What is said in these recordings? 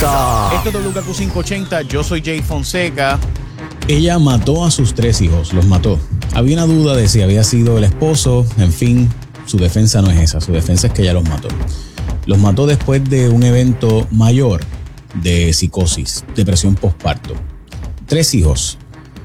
Esto es WKQ580, yo soy Jay Fonseca. Ella mató a sus 3 hijos, los mató. Había una duda de si había sido el esposo, en fin, su defensa no es esa, su defensa es que ella los mató. Los mató después de un evento mayor de psicosis, depresión postparto. 3 hijos.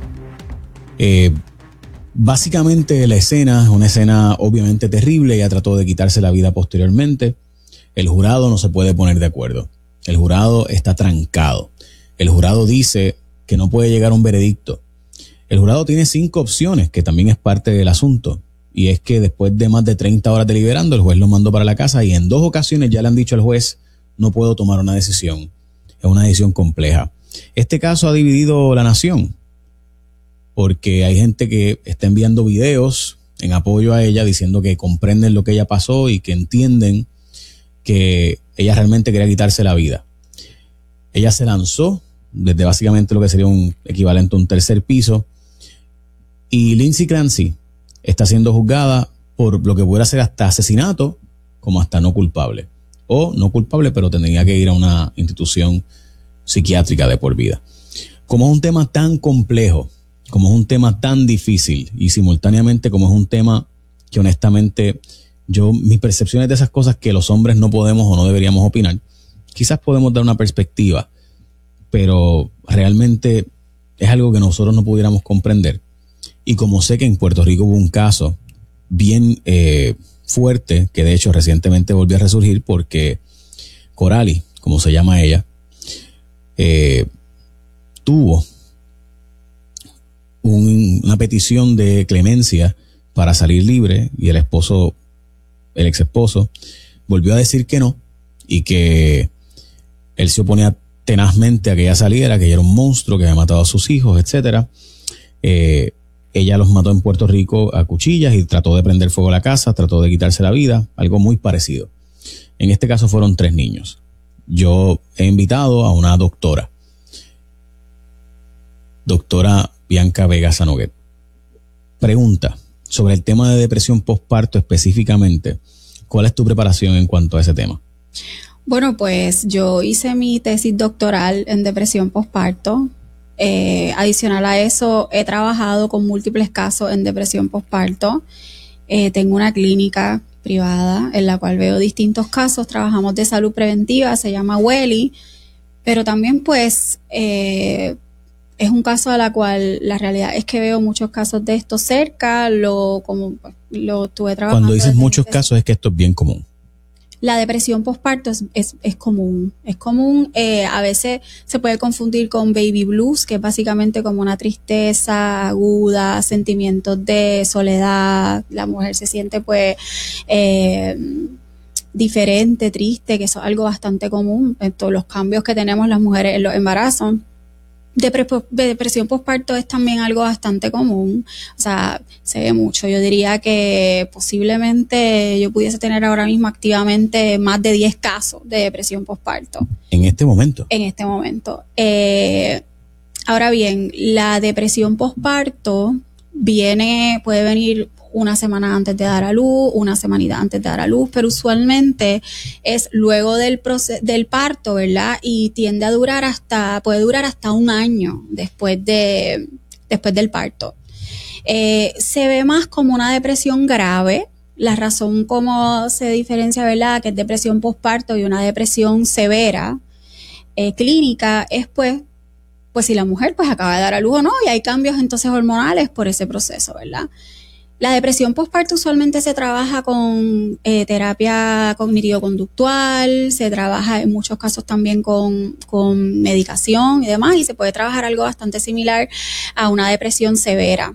Básicamente la escena es una escena obviamente terrible. Ella trató de quitarse la vida posteriormente. El jurado no se puede poner de acuerdo. El jurado está trancado. El jurado dice que no puede llegar a un veredicto. El jurado tiene 5 opciones, que también es parte del asunto. Y es que después de más de 30 horas deliberando, el juez lo mandó para la casa y en 2 ocasiones ya le han dicho al juez, no puedo tomar una decisión. Es una decisión compleja. Este caso ha dividido la nación, porque hay gente que está enviando videos en apoyo a ella diciendo que comprenden lo que ella pasó y que entienden que ella realmente quería quitarse la vida. Ella se lanzó desde básicamente lo que sería un equivalente a un 3er piso, y Lindsay Clancy está siendo juzgada por lo que pudiera ser hasta asesinato como hasta no culpable, o no culpable pero tendría que ir a una institución psiquiátrica de por vida. Como es un tema tan complejo, como es un tema tan difícil y simultáneamente como es un tema que honestamente mis percepciones de esas cosas que los hombres no podemos o no deberíamos opinar, quizás podemos dar una perspectiva, pero realmente es algo que nosotros no pudiéramos comprender. Y como sé que en Puerto Rico hubo un caso bien fuerte, que de hecho recientemente volvió a resurgir porque Coralie, como se llama ella, tuvo una petición de clemencia para salir libre y el ex esposo volvió a decir que no y que él se oponía tenazmente a que ella saliera, que ella era un monstruo, que había matado a sus hijos, etcétera. Ella los mató en Puerto Rico a cuchillas y trató de prender fuego a la casa, trató de quitarse la vida, algo muy parecido. En este caso fueron 3 niños. Yo he invitado a una doctora Bianca Vega Sanoguet. Pregunta sobre el tema de depresión postparto específicamente. ¿Cuál es tu preparación en cuanto a ese tema? Bueno, pues yo hice mi tesis doctoral en depresión postparto. Adicional a eso, he trabajado con múltiples casos en depresión postparto. Tengo una clínica privada en la cual veo distintos casos. Trabajamos de salud preventiva, se llama WELI, pero también pues es un caso a la cual la realidad es que veo muchos casos de esto cerca, lo estuve trabajando. Cuando dices muchos casos es que esto es bien común. La depresión postparto es común. Es común, a veces se puede confundir con baby blues, que es básicamente como una tristeza aguda, sentimientos de soledad. La mujer se siente pues diferente, triste, que eso es algo bastante común en todos los cambios que tenemos las mujeres en los embarazos. Depresión postparto es también algo bastante común, o sea, se ve mucho. Yo diría que posiblemente yo pudiese tener ahora mismo activamente más de 10 casos de depresión postparto. ¿En este momento? En este momento. Ahora bien, la depresión postparto puede venir una semana antes de dar a luz, una semanita antes de dar a luz, pero usualmente es luego del parto, ¿verdad? Y puede durar hasta un año después del parto. Se ve más como una depresión grave. La razón como se diferencia, ¿verdad?, que es depresión postparto y una depresión severa, clínica, es pues si la mujer pues acaba de dar a luz o no, y hay cambios entonces hormonales por ese proceso, ¿verdad? La depresión postparto usualmente se trabaja con terapia cognitivo-conductual, se trabaja en muchos casos también con medicación y demás, y se puede trabajar algo bastante similar a una depresión severa.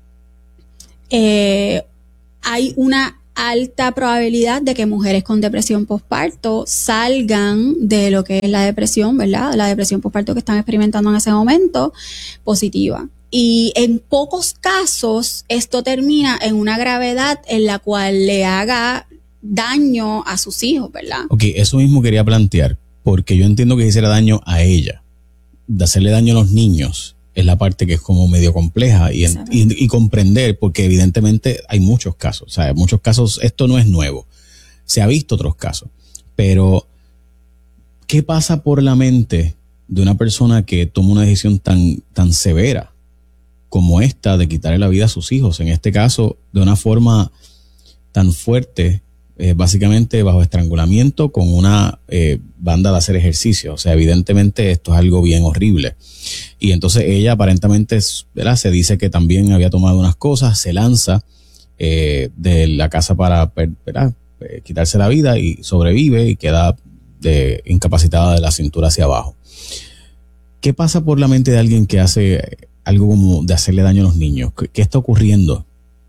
Hay una alta probabilidad de que mujeres con depresión postparto salgan de lo que es la depresión, ¿verdad? La depresión postparto que están experimentando en ese momento, positiva. Y en pocos casos esto termina en una gravedad en la cual le haga daño a sus hijos, ¿verdad? Ok, eso mismo quería plantear, porque yo entiendo que hiciera daño a ella. De hacerle daño a los niños es la parte que es como medio compleja y comprender, porque evidentemente hay muchos casos. O sea, muchos casos, esto no es nuevo. Se ha visto otros casos, pero ¿qué pasa por la mente de una persona que toma una decisión tan severa como esta de quitarle la vida a sus hijos? En este caso, de una forma tan fuerte, básicamente bajo estrangulamiento con una banda de hacer ejercicio. O sea, evidentemente esto es algo bien horrible. Y entonces ella aparentemente, ¿verdad?, se dice que también había tomado unas cosas, se lanza de la casa para, ¿verdad?, quitarse la vida y sobrevive y queda incapacitada de la cintura hacia abajo. ¿Qué pasa por la mente de alguien que hace algo como de hacerle daño a los niños? ¿Qué está ocurriendo?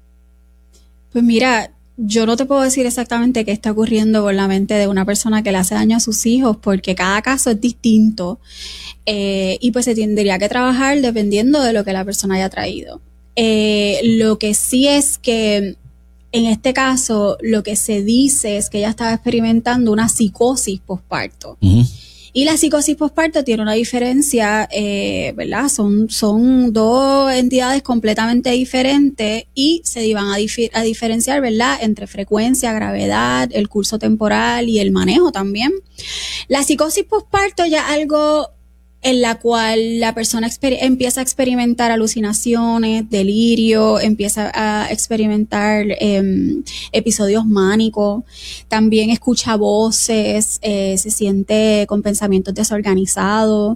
Pues mira, yo no te puedo decir exactamente qué está ocurriendo por la mente de una persona que le hace daño a sus hijos, porque cada caso es distinto y pues se tendría que trabajar dependiendo de lo que la persona haya traído. Lo que sí es que en este caso lo que se dice es que ella estaba experimentando una psicosis posparto. Uh-huh. Y la psicosis posparto tiene una diferencia, ¿verdad? Son dos entidades completamente diferentes y se iban a diferenciar, ¿verdad?, entre frecuencia, gravedad, el curso temporal y el manejo también. La psicosis posparto ya es algo en la cual la persona empieza a experimentar alucinaciones, delirio, empieza a experimentar episodios mánicos, también escucha voces, se siente con pensamientos desorganizados.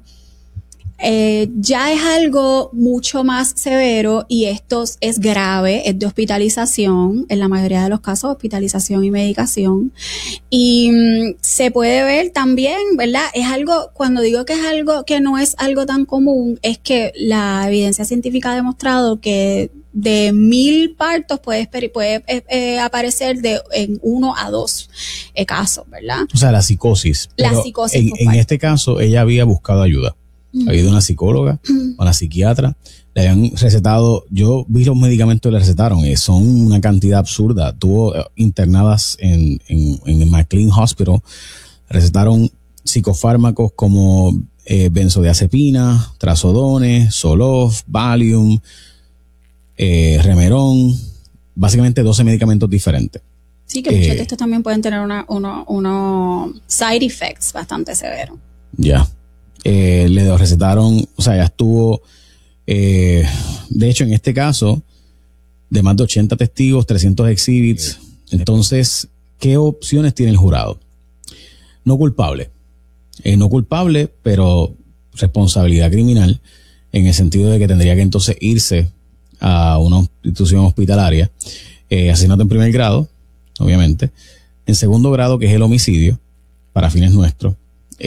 Ya es algo mucho más severo y esto es grave, es de hospitalización, en la mayoría de los casos hospitalización y medicación. Y se puede ver también, ¿verdad? Es algo, cuando digo que es algo que no es algo tan común, es que la evidencia científica ha demostrado que de 1,000 partos puede aparecer en 1 a 2 casos, ¿verdad? O sea, la psicosis. La psicosis en este caso, ella había buscado ayuda. Había ido a una psicóloga, a una psiquiatra, le habían recetado, yo vi los medicamentos que le recetaron, son una cantidad absurda. Tuvo internadas en McLean Hospital, recetaron psicofármacos como benzodiazepina, trazodone, Zoloft, Valium, Remeron, básicamente 12 medicamentos diferentes. Sí, que muchos de estos también pueden tener unos side effects bastante severos. Ya. Le recetaron, o sea, ya estuvo, de hecho en este caso, de más de 80 testigos, 300 exhibits. Entonces, ¿qué opciones tiene el jurado? No culpable. No culpable, pero responsabilidad criminal, en el sentido de que tendría que entonces irse a una institución hospitalaria. Asesinato en primer grado, obviamente. En segundo grado, que es el homicidio, para fines nuestros.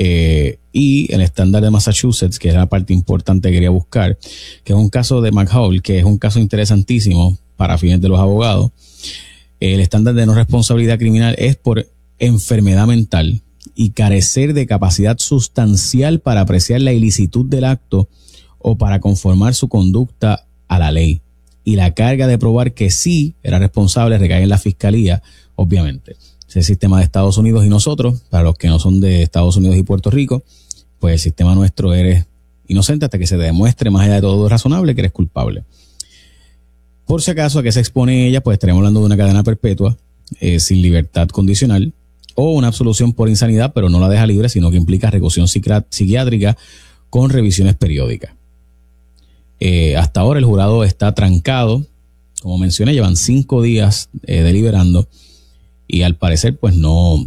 Y el estándar de Massachusetts, que era la parte importante que quería buscar, que es un caso de McHale, que es un caso interesantísimo para fines de los abogados. El estándar de no responsabilidad criminal es por enfermedad mental y carecer de capacidad sustancial para apreciar la ilicitud del acto o para conformar su conducta a la ley. Y la carga de probar que sí era responsable recae en la fiscalía, obviamente. Ese sistema de Estados Unidos y nosotros, para los que no son de Estados Unidos y Puerto Rico, pues el sistema nuestro eres inocente hasta que se demuestre más allá de todo razonable que eres culpable. Por si acaso, ¿a qué se expone ella? Pues estaremos hablando de una cadena perpetua sin libertad condicional o una absolución por insanidad, pero no la deja libre, sino que implica reclusión psiquiátrica con revisiones periódicas. Hasta ahora el jurado está trancado. Como mencioné, llevan 5 días deliberando. Y al parecer, pues no.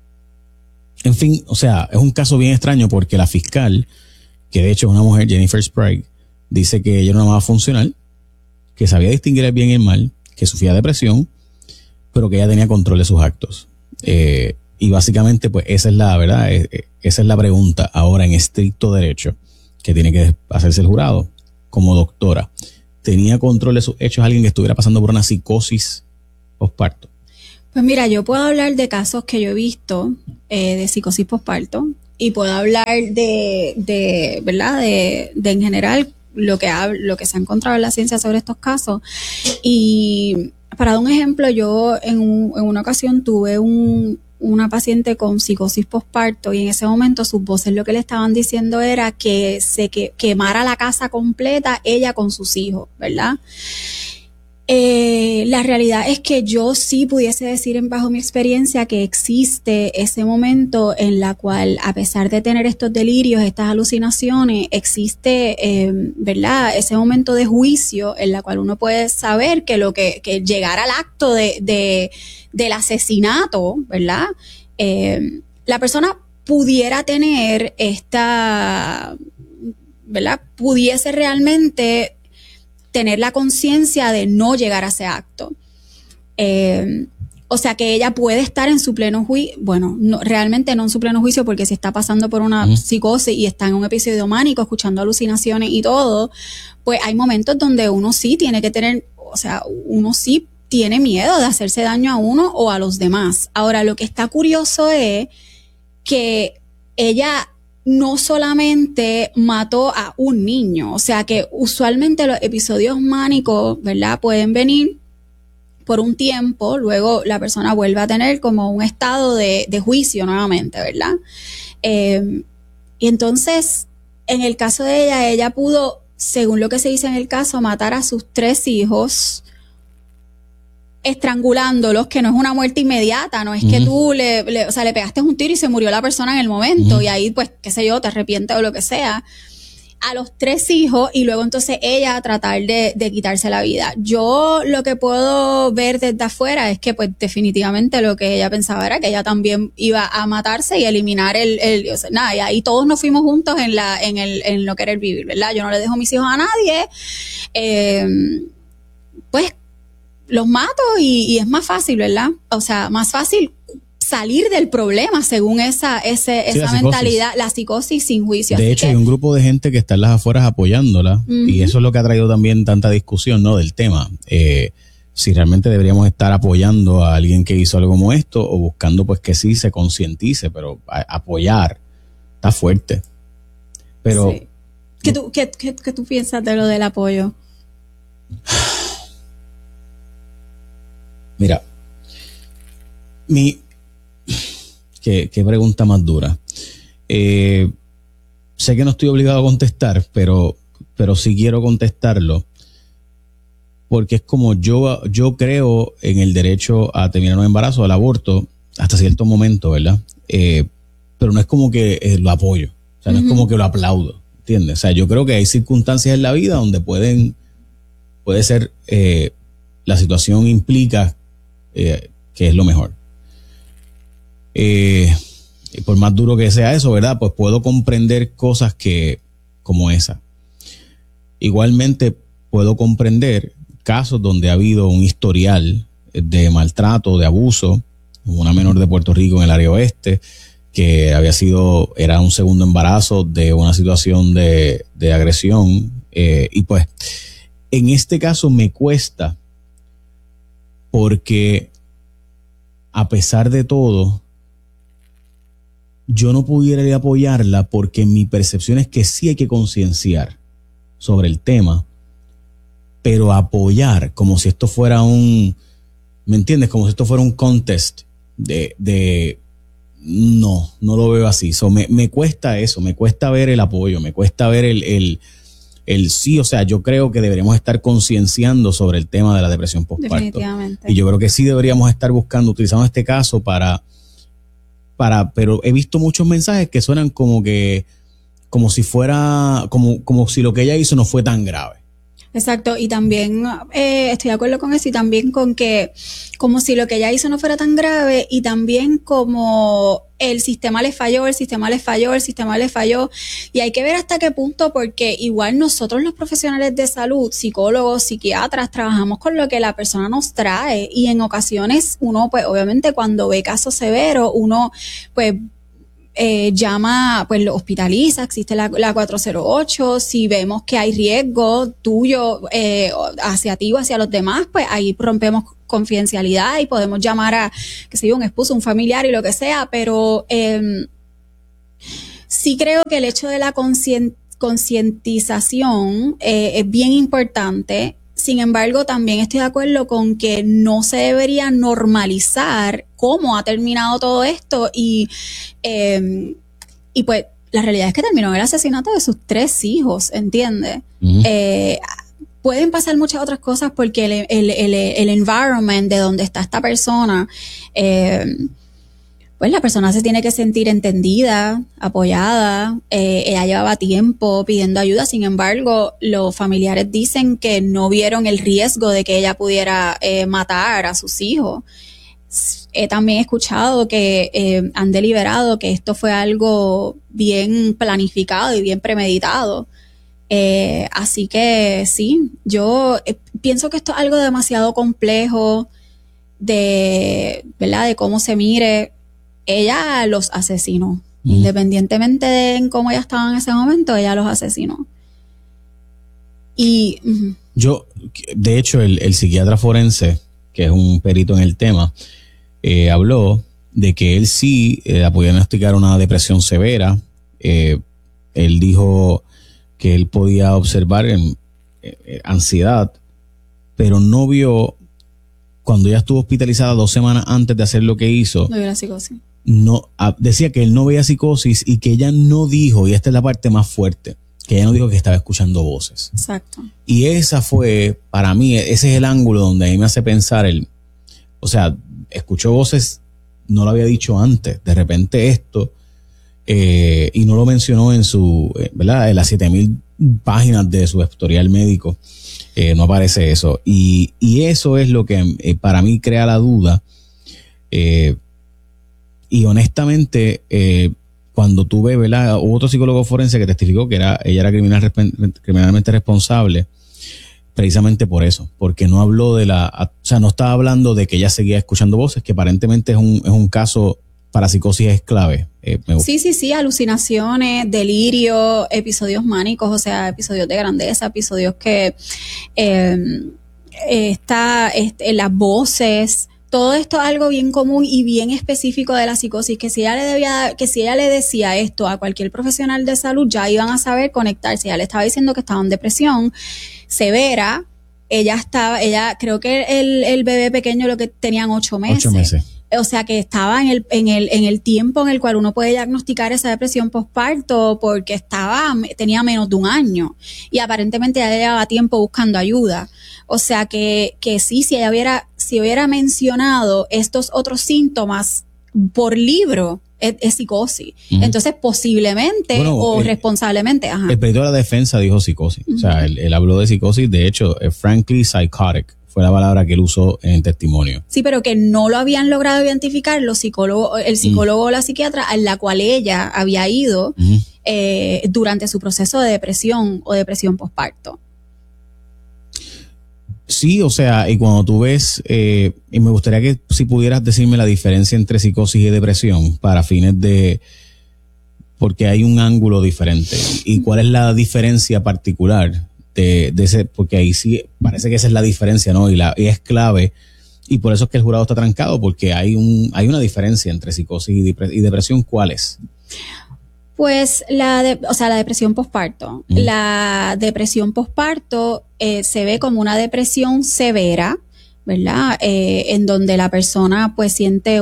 En fin, o sea, es un caso bien extraño porque la fiscal, que de hecho es una mujer, Jennifer Sprague, dice que ella era una mamá funcional, que sabía distinguir el bien y el mal, que sufría depresión, pero que ella tenía control de sus actos. Y básicamente, pues esa es la verdad, esa es la pregunta ahora en estricto derecho que tiene que hacerse el jurado. Como doctora, ¿tenía control de sus hechos alguien que estuviera pasando por una psicosis posparto? Pues mira, yo puedo hablar de casos que yo he visto de psicosis posparto y puedo hablar de ¿verdad? De en general lo que se ha encontrado en la ciencia sobre estos casos. Y para dar un ejemplo, yo en una ocasión tuve una paciente con psicosis posparto y en ese momento sus voces lo que le estaban diciendo era que quemara la casa completa ella con sus hijos, ¿verdad? La realidad es que yo sí pudiese decir bajo mi experiencia que existe ese momento en la cual, a pesar de tener estos delirios, estas alucinaciones, existe, ¿verdad? Ese momento de juicio en la cual uno puede saber que que llegar al acto del asesinato, ¿verdad? La persona pudiera tener ¿verdad? Pudiese realmente tener la conciencia de no llegar a ese acto. O sea que ella puede estar en su pleno juicio, bueno, no, realmente no en su pleno juicio, porque si está pasando por una psicosis y está en un episodio mánico, escuchando alucinaciones y todo, pues hay momentos donde uno sí tiene que tener, o sea, uno sí tiene miedo de hacerse daño a uno o a los demás. Ahora, lo que está curioso es que ella no solamente mató a un niño, o sea que usualmente los episodios mánicos, ¿verdad?, pueden venir por un tiempo, luego la persona vuelve a tener como un estado de juicio nuevamente, ¿verdad? Y entonces, en el caso de ella pudo, según lo que se dice en el caso, matar a sus 3 hijos, estrangulándolos, que no es una muerte inmediata, no es que tú le pegaste un tiro y se murió la persona en el momento, y ahí, pues, qué sé yo, te arrepientes o lo que sea, a los 3 hijos, y luego entonces ella a tratar de quitarse la vida. Yo lo que puedo ver desde afuera es que, pues, definitivamente lo que ella pensaba era que ella también iba a matarse y eliminar o sea, nada, y ahí todos nos fuimos juntos en lo que era el vivir, ¿verdad? Yo no le dejo mis hijos a nadie, pues, los mato y es más fácil, ¿verdad? O sea, más fácil salir del problema según esa mentalidad, la psicosis sin juicio. De hecho, hay un grupo de gente que está en las afueras apoyándola, y eso es lo que ha traído también tanta discusión, ¿no?, del tema. Si realmente deberíamos estar apoyando a alguien que hizo algo como esto o buscando pues que sí se concientice, pero apoyar está fuerte. Pero sí. ¿Qué tú piensas de lo del apoyo? Mira, qué pregunta más dura. Sé que no estoy obligado a contestar, pero sí quiero contestarlo, porque es como yo creo en el derecho a terminar un embarazo, al aborto, hasta cierto momento, ¿verdad? Pero no es como que lo apoyo, o sea, no es como que lo aplaudo, ¿entiendes? O sea, yo creo que hay circunstancias en la vida donde puede ser, la situación implica que es lo mejor. Por más duro que sea eso, ¿verdad?, pues puedo comprender cosas como esa. Igualmente puedo comprender casos donde ha habido un historial de maltrato, de abuso, una menor de Puerto Rico en el área oeste, que era un segundo embarazo de una situación de agresión, y pues en este caso me cuesta, porque a pesar de todo, yo no pudiera ir a apoyarla, porque mi percepción es que sí hay que concienciar sobre el tema, pero apoyar como si esto fuera ¿me entiendes? Como si esto fuera un contest no lo veo así. Me cuesta eso, me cuesta ver el apoyo, me cuesta ver el sí. O sea, yo creo que deberíamos estar concienciando sobre el tema de la depresión postparto. Definitivamente. Y yo creo que sí deberíamos estar utilizando este caso pero he visto muchos mensajes que suenan como si fuera, como si lo que ella hizo no fue tan grave. Exacto, y también estoy de acuerdo con eso, y también con que como si lo que ella hizo no fuera tan grave, y también como el sistema le falló, y hay que ver hasta qué punto, porque igual nosotros los profesionales de salud, psicólogos, psiquiatras, trabajamos con lo que la persona nos trae, y en ocasiones uno, pues obviamente cuando ve casos severos, uno pues llama, pues lo hospitaliza, existe la 408, si vemos que hay riesgo tuyo hacia ti o hacia los demás, pues ahí rompemos confidencialidad y podemos llamar a, qué sé yo, un esposo, un familiar y lo que sea, pero sí creo que el hecho de la concientización es bien importante. Sin embargo, también estoy de acuerdo con que no se debería normalizar cómo ha terminado todo esto, y pues la realidad es que terminó el asesinato de sus 3 hijos, ¿entiendes? pueden pasar muchas otras cosas porque el environment de donde está esta persona, pues la persona se tiene que sentir entendida, apoyada. Ella llevaba tiempo pidiendo ayuda, sin embargo, los familiares dicen que no vieron el riesgo de que ella pudiera matar a sus hijos. He también escuchado que han deliberado que esto fue algo bien planificado y bien premeditado. Así que sí, yo pienso que esto es algo demasiado complejo ¿verdad? De cómo se mire. Ella los asesinó. Independientemente de cómo ella estaba en ese momento, ella los asesinó. Y de hecho, el psiquiatra forense, que es un perito en el tema, habló de que él sí la podía diagnosticar una depresión severa. Él dijo que él podía observar ansiedad, pero no vio, cuando ella estuvo hospitalizada 2 semanas antes de hacer lo que hizo, no vio la psicosis. No, decía que él no veía psicosis y que ella no dijo, y esta es la parte más fuerte, que ella no dijo que estaba escuchando voces. Exacto. Y esa fue, para mí, ese es el ángulo donde a mí me hace pensar o sea, escuchó voces, no lo había dicho antes, de repente esto, y no lo mencionó en su, ¿verdad? En las 7,000 páginas de su historial médico, no aparece eso. Y eso es lo que para mí crea la duda. Y honestamente, cuando tú ves, ¿verdad? Hubo otro psicólogo forense que testificó que ella era criminalmente responsable, precisamente por eso, porque no habló o sea, no estaba hablando de que ella seguía escuchando voces, que aparentemente es un caso para psicosis es clave. Sí, alucinaciones, delirio, episodios mánicos, o sea, episodios de grandeza, episodios que las voces. Todo esto es algo bien común y bien específico de la psicosis, que si ella le decía esto a cualquier profesional de salud, ya iban a saber conectarse. Ella le estaba diciendo que estaba en depresión severa. Ella creo que el bebé pequeño lo que tenían 8 meses. 8 meses. O sea que estaba en el tiempo en el cual uno puede diagnosticar esa depresión postparto, porque tenía menos de 1 año y aparentemente ya llevaba tiempo buscando ayuda. O sea que sí, si hubiera mencionado estos otros por libro, es psicosis. Uh-huh. Entonces, posiblemente responsablemente. Ajá. El perito de la defensa dijo psikosis. Uh-huh. O sea, él habló de psicosis. De hecho, frankly psychotic fue la palabra que él usó en el testimonio. Sí, pero que no lo habían logrado identificar el psicólogo o la psiquiatra a la cual ella había ido durante su proceso de depresión o depresión postparto. Sí, o sea, y cuando tú ves, y me gustaría que si pudieras decirme la diferencia entre psicosis y depresión para fines porque hay un ángulo diferente. ¿Y cuál es la diferencia particular de ese? Porque ahí sí parece que esa es la diferencia, ¿no? Y es clave, y por eso es que el jurado está trancado, porque hay una diferencia entre psicosis y depresión. ¿Cuál es? Pues la depresión postparto. La depresión postparto se ve como una depresión severa, ¿verdad? En donde la persona pues siente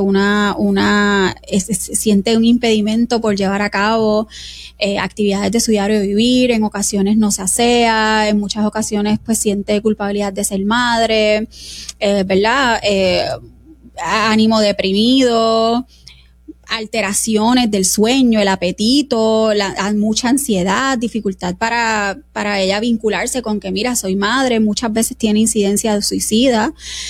siente un impedimento por llevar a cabo actividades de su diario vivir. En ocasiones no se asea, en muchas ocasiones pues siente culpabilidad de ser madre, ¿verdad? Ánimo deprimido, alteraciones del sueño, el apetito, mucha ansiedad, dificultad para ella vincularse con que, mira, soy madre, muchas veces tiene incidencia de suicida.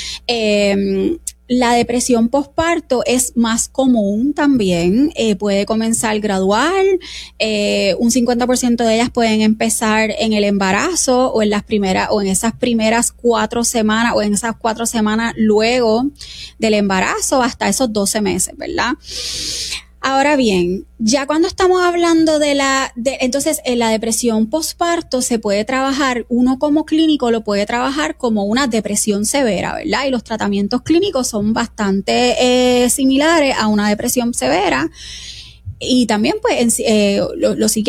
La depresión postparto es más común también, puede comenzar gradual, un 50% de ellas pueden empezar en el embarazo o en esas primeras 4 semanas o en esas 4 semanas luego del embarazo hasta esos 12 meses, ¿verdad? Ahora bien, ya cuando estamos hablando entonces en la depresión postparto se puede trabajar, uno como clínico lo puede trabajar como una depresión severa, ¿verdad? Y los tratamientos clínicos son bastante similares a una depresión severa. Y también pues los psiquiatras